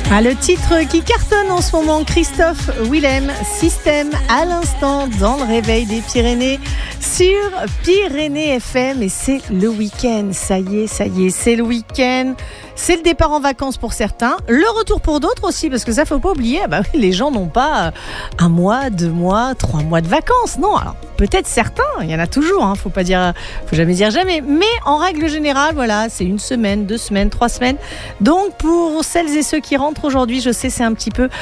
Ah, le titre qui cartonne en ce moment, Christophe Willem, Système à l'instant dans le réveil des Pyrénées sur Pyrénées FM. Et c'est le week-end, ça y est, c'est le week-end. C'est le départ en vacances pour certains, le retour pour d'autres aussi, parce que ça faut pas oublier, les gens n'ont pas 1 mois, 2 mois, 3 mois de vacances, non. Alors peut-être certains, il y en a toujours, faut jamais dire jamais, mais en règle générale, voilà, c'est 1 semaine, 2 semaines, 3 semaines. Donc pour celles et ceux qui rentrent aujourd'hui, je sais, c'est un petit peu,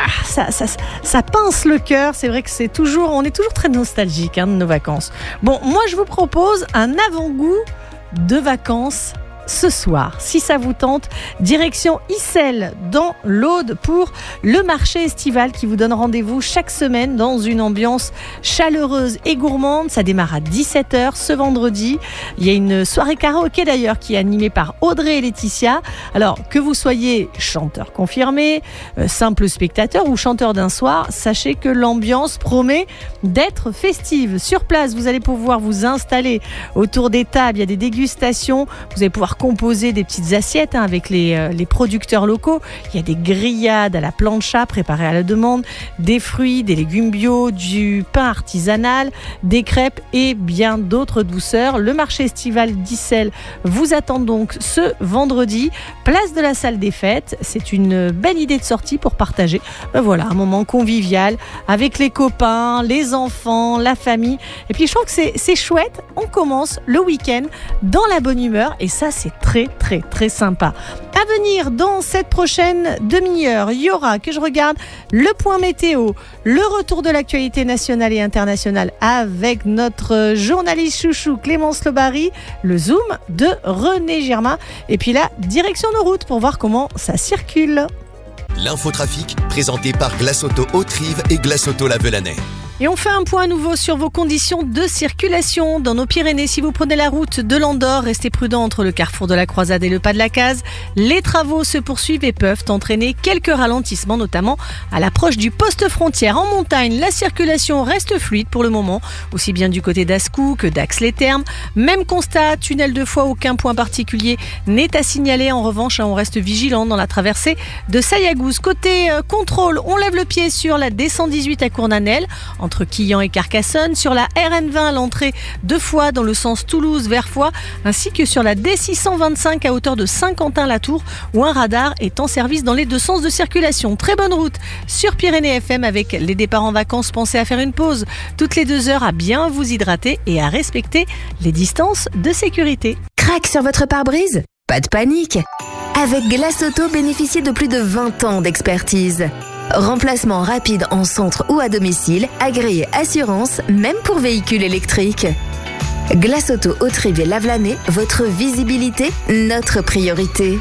ça pince le cœur. C'est vrai que on est toujours très nostalgique de nos vacances. Bon, moi je vous propose un avant-goût de vacances. Ce soir, si ça vous tente, direction Issel dans l'Aude pour le marché estival qui vous donne rendez-vous chaque semaine dans une ambiance chaleureuse et gourmande. Ça démarre à 17h ce vendredi. Il y a une soirée karaoké d'ailleurs qui est animée par Audrey et Laetitia. Alors que vous soyez chanteur confirmé, simple spectateur ou chanteur d'un soir, sachez que l'ambiance promet d'être festive. Sur place, vous allez pouvoir vous installer autour des tables, il y a des dégustations, vous allez pouvoir composer des petites assiettes avec les producteurs locaux. Il y a des grillades à la plancha préparées à la demande, des fruits, des légumes bio, du pain artisanal, des crêpes et bien d'autres douceurs. Le marché estival d'Issel vous attend donc ce vendredi, place de la salle des fêtes. C'est une belle idée de sortie pour partager un moment convivial avec les copains, les enfants, la famille. Et puis je trouve que c'est chouette. On commence le week-end dans la bonne humeur et ça, c'est très très très sympa. À venir dans cette prochaine demi-heure, il y aura, que je regarde, le point météo, le retour de l'actualité nationale et internationale avec notre journaliste chouchou Clémence Lobary, le Zoom de René Girma et puis la direction de route pour voir comment ça circule. L'infotrafic présenté par Glace Auto Haute-Rive et Glace Auto La Velanais. Et on fait un point à nouveau sur vos conditions de circulation dans nos Pyrénées. Si vous prenez la route de l'Andorre, restez prudent entre le carrefour de la Croisade et le pas de la Case. Les travaux se poursuivent et peuvent entraîner quelques ralentissements, notamment à l'approche du poste frontière. En montagne, la circulation reste fluide pour le moment, aussi bien du côté d'Ascou que d'Ax-les-Thermes. Même constat, tunnel de Foix, aucun point particulier n'est à signaler. En revanche, on reste vigilant dans la traversée de Sayagouz. Côté contrôle, on lève le pied sur la D118 à Cournanel, entre Quillan et Carcassonne, sur la RN20 à l'entrée de Foix dans le sens Toulouse vers Foix, ainsi que sur la D625 à hauteur de Saint-Quentin-la-Tour où un radar est en service dans les deux sens de circulation. Très bonne route sur Pyrénées FM avec les départs en vacances. Pensez à faire une pause toutes les 2 heures, à bien vous hydrater et à respecter les distances de sécurité. Crac sur votre pare-brise ? Pas de panique. Avec Glace Auto, bénéficiez de plus de 20 ans d'expertise. Remplacement rapide en centre ou à domicile, agréé assurance, même pour véhicules électriques. Glace Auto Haute-Rive et La Velanais, votre visibilité, notre priorité.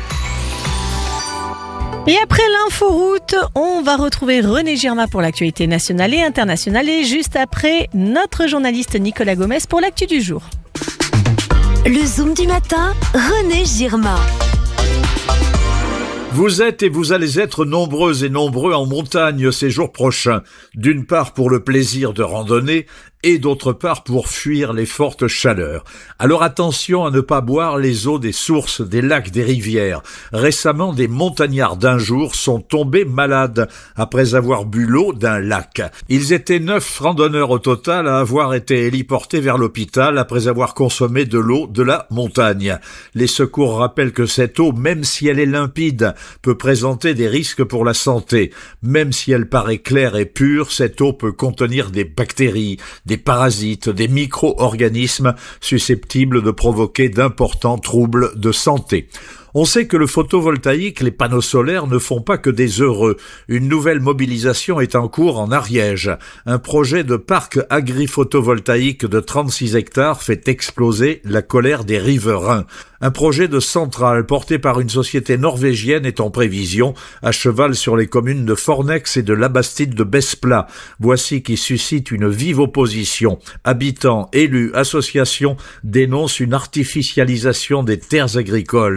Et après l'inforoute, on va retrouver René Girma pour l'actualité nationale et internationale et juste après, notre journaliste Nicolas Gomez pour l'actu du jour. Le Zoom du matin, René Girma. Vous êtes et vous allez être nombreuses et nombreux en montagne ces jours prochains, d'une part pour le plaisir de randonner et d'autre part pour fuir les fortes chaleurs. Alors attention à ne pas boire les eaux des sources, des lacs, des rivières. Récemment, des montagnards d'un jour sont tombés malades après avoir bu l'eau d'un lac. Ils étaient 9 randonneurs au total à avoir été héliportés vers l'hôpital après avoir consommé de l'eau de la montagne. Les secours rappellent que cette eau, même si elle est limpide, peut présenter des risques pour la santé. Même si elle paraît claire et pure, cette eau peut contenir des bactéries, des parasites, des micro-organismes susceptibles de provoquer d'importants troubles de santé. On sait que le photovoltaïque, les panneaux solaires ne font pas que des heureux. Une nouvelle mobilisation est en cours en Ariège. Un projet de parc agri-photovoltaïque de 36 hectares fait exploser la colère des riverains. Un projet de centrale porté par une société norvégienne est en prévision, à cheval sur les communes de Fornex et de Labastide de Besplat. Voici qui suscite une vive opposition. Habitants, élus, associations dénoncent une artificialisation des terres agricoles.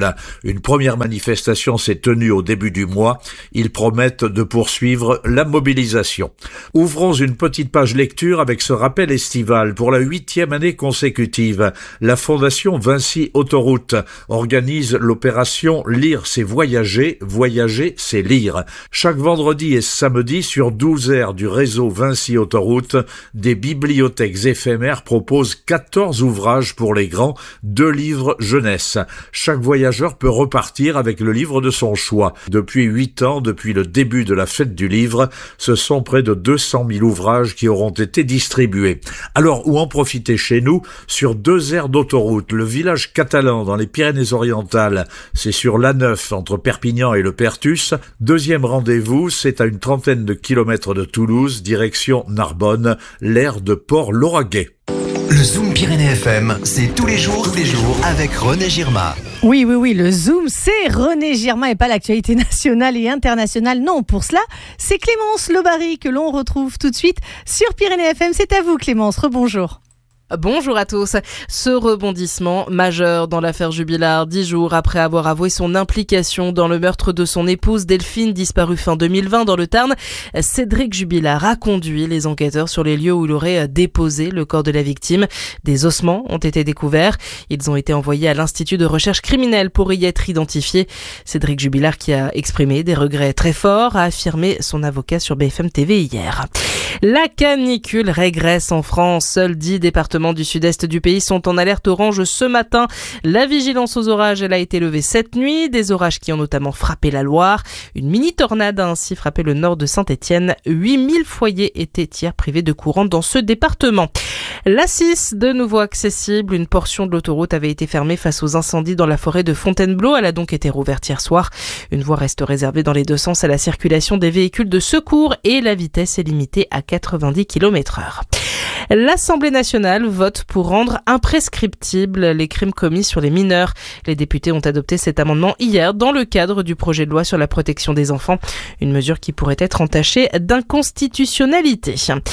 Une première manifestation s'est tenue au début du mois. Ils promettent de poursuivre la mobilisation. Ouvrons une petite page lecture avec ce rappel estival. Pour la 8e année consécutive, la Fondation Vinci Autoroute organise l'opération Lire c'est voyager, voyager c'est lire. Chaque vendredi et samedi, sur 12 aires du réseau Vinci Autoroute, des bibliothèques éphémères proposent 14 ouvrages pour les grands, 2 livres jeunesse. Chaque voyageur peut repartir avec le livre de son choix. Depuis 8 ans, depuis le début de la fête du livre, ce sont près de 200 000 ouvrages qui auront été distribués. Alors, où en profiter chez nous? Sur 2 aires d'autoroute, le village catalan dans les Pyrénées-Orientales, c'est sur l'A9 entre Perpignan et Le Perthus. Deuxième rendez-vous, c'est à une trentaine de kilomètres de Toulouse, direction Narbonne, l'aire de Port-Lauragais. Le Zoom Pyrénées FM, c'est tous les jours avec René Girma. Oui, le Zoom, c'est René Girma et pas l'actualité nationale et internationale. Non, pour cela, c'est Clémence Lobary que l'on retrouve tout de suite sur Pyrénées FM. C'est à vous Clémence, rebonjour. Bonjour à tous. Ce rebondissement majeur dans l'affaire Jubilard, 10 jours après avoir avoué son implication dans le meurtre de son épouse Delphine, disparue fin 2020 dans le Tarn, Cédric Jubilard a conduit les enquêteurs sur les lieux où il aurait déposé le corps de la victime. Des ossements ont été découverts. Ils ont été envoyés à l'Institut de recherche criminelle pour y être identifiés. Cédric Jubilard, qui a exprimé des regrets très forts, a affirmé son avocat sur BFM TV hier. La canicule régresse en France. Seuls 10 départements du sud-est du pays sont en alerte orange ce matin. La vigilance aux orages, elle a été levée cette nuit. Des orages qui ont notamment frappé la Loire. Une mini-tornade a ainsi frappé le nord de Saint-Étienne. 8000 foyers étaient hier privés de courant dans ce département. L'A6, de nouveau accessible. Une portion de l'autoroute avait été fermée face aux incendies dans la forêt de Fontainebleau. Elle a donc été rouverte hier soir. Une voie reste réservée dans les 2 sens à la circulation des véhicules de secours et la vitesse est limitée à 90 km/h. L'Assemblée nationale vote pour rendre imprescriptibles les crimes commis sur les mineurs. Les députés ont adopté cet amendement hier dans le cadre du projet de loi sur la protection des enfants. Une mesure qui pourrait être entachée d'inconstitutionnalité.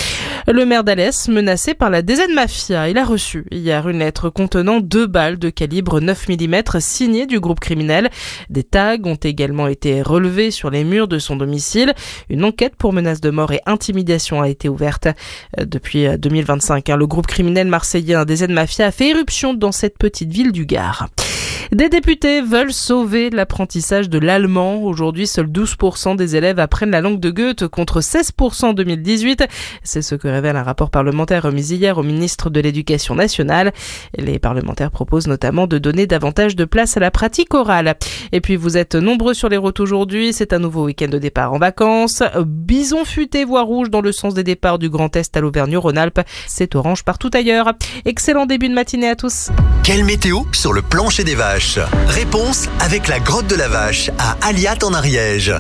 Le maire d'Alès, menacé par la DZ Mafia, il a reçu hier une lettre contenant 2 balles de calibre 9 mm signées du groupe criminel. Des tags ont également été relevés sur les murs de son domicile. Une enquête pour menace de mort et intimidation a été ouverte depuis 2025. Le groupe criminel marseillais DZ Mafia a fait éruption dans cette petite ville du Gard. Des députés veulent sauver l'apprentissage de l'allemand. Aujourd'hui, seuls 12% des élèves apprennent la langue de Goethe contre 16% en 2018. C'est ce que révèle un rapport parlementaire remis hier au ministre de l'Éducation nationale. Les parlementaires proposent notamment de donner davantage de place à la pratique orale. Et puis, vous êtes nombreux sur les routes aujourd'hui. C'est un nouveau week-end de départ en vacances. Bison futé, voie rouge dans le sens des départs du Grand Est à l'Auvergne-Rhône-Alpes. C'est orange partout ailleurs. Excellent début de matinée à tous. Quelle météo sur le plancher des vaches? Réponse avec la grotte de la Vache à Aliat en Ariège.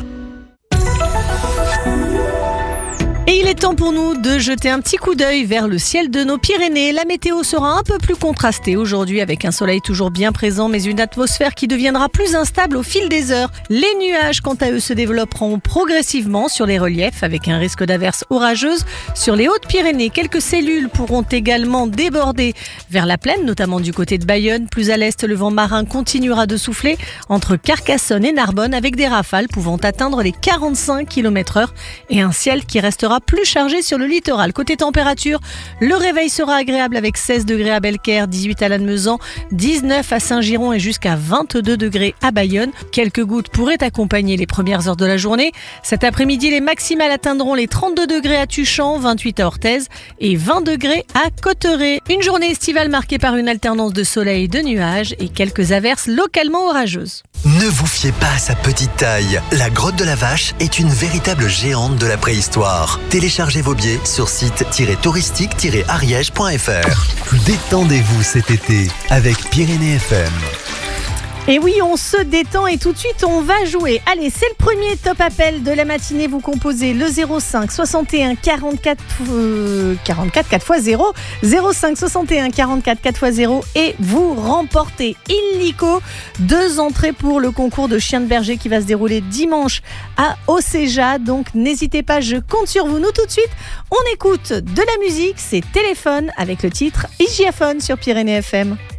Et il est temps pour nous de jeter un petit coup d'œil vers le ciel de nos Pyrénées. La météo sera un peu plus contrastée aujourd'hui avec un soleil toujours bien présent mais une atmosphère qui deviendra plus instable au fil des heures. Les nuages, quant à eux, se développeront progressivement sur les reliefs avec un risque d'averses orageuses. Sur les Hautes-Pyrénées, quelques cellules pourront également déborder vers la plaine, notamment du côté de Bayonne. Plus à l'est, le vent marin continuera de souffler entre Carcassonne et Narbonne avec des rafales pouvant atteindre les 45 km/h et un ciel qui restera plus chargé sur le littoral. Côté température, le réveil sera agréable avec 16 degrés à Belcaire, 18 à Lannemezan, 19 à Saint-Giron et jusqu'à 22 degrés à Bayonne. Quelques gouttes pourraient accompagner les premières heures de la journée. Cet après-midi, les maximales atteindront les 32 degrés à Tuchan, 28 à Orthez et 20 degrés à Cotteret. Une journée estivale marquée par une alternance de soleil et de nuages et quelques averses localement orageuses. Ne vous fiez pas à sa petite taille. La grotte de la Vache est une véritable géante de la préhistoire. Téléchargez vos billets sur site-touristique-ariège.fr. Détendez-vous cet été avec Pyrénées FM. Et oui, on se détend et tout de suite on va jouer. Allez, c'est le premier top appel de la matinée. Vous composez le 05 61 44 4x0 05 61 44 4x0 et vous remportez illico 2 entrées pour le concours de chien de berger qui va se dérouler dimanche à Océja. Donc n'hésitez pas, je compte sur vous. Nous tout de suite, on écoute de la musique. C'est Téléphone avec le titre Hygiaphone sur Pyrénées FM.